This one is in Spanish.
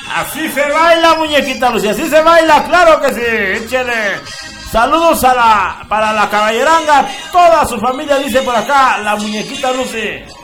Así se baila, muñequita Lucy, así se baila, claro que sí, échele. Saludos para la caballeranga, toda su familia, dice por acá la muñequita Lucy.